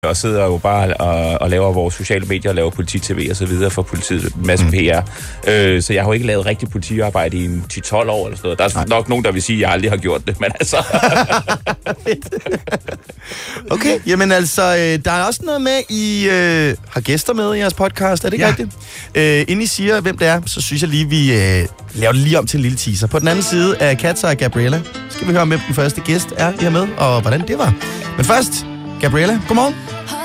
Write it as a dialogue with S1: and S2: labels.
S1: og sidder jo bare og laver vores sociale medier, og laver politi-tv og så videre for politiet, en masse PR. Så jeg har jo ikke lavet rigtig politiarbejde i 10-12 år eller sådan noget. Der er nok nogen, der vil sige, at jeg aldrig har gjort det, men altså...
S2: Okay, jamen altså, der er også noget med, I har gæster med i jeres podcast, er det ikke rigtigt? Inden I siger, hvem det er, så synes jeg lige, vi laver det lige om til en lille teaser. På den anden side af Katja og Gabriella skal vi høre, hvem den første gæst er, I har med, og hvordan det var. Men først, Gabriella, godmorgen.